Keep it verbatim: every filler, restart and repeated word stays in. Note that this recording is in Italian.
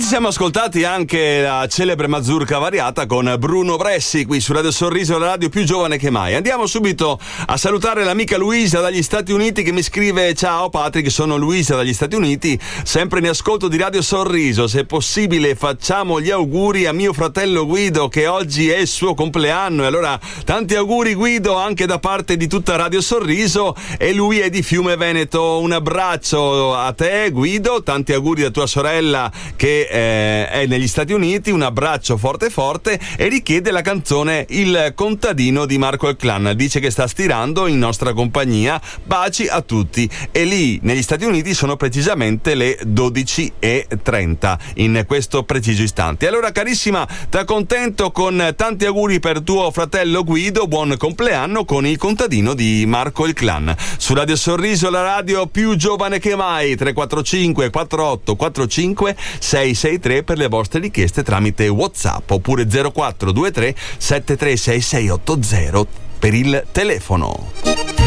siamo ascoltati anche la celebre mazurka variata con Bruno Bressi qui su Radio Sorriso, la radio più giovane che mai. Andiamo subito a salutare l'amica Luisa dagli Stati Uniti che mi scrive: ciao Patrick, sono Luisa dagli Stati Uniti, sempre in ascolto di Radio Sorriso. Se possibile facciamo gli auguri a mio fratello Guido che oggi è il suo compleanno. E allora tanti auguri Guido anche da parte di tutta Radio Sorriso, e lui è di Fiume Veneto. Un abbraccio a te Guido, tanti auguri da tua sorella che eh, è negli Stati Uniti, un abbraccio forte forte, e richiede la canzone Il contadino di Marco il Clan, dice che sta stirando in nostra compagnia. Baci a tutti. E lì negli Stati Uniti sono precisamente le dodici e trenta in questo preciso istante. Allora carissima, ti accontento con tanti auguri per tuo fratello Guido, buon compleanno con Il contadino di Marco il Clan su Radio Sorriso, la radio più giovane che mai. Tre quattro cinque quattro otto quattro cinque sei sei tre per le vostre richieste tramite WhatsApp, oppure zero quattro due tre sette tre sei sei otto zero per il telefono.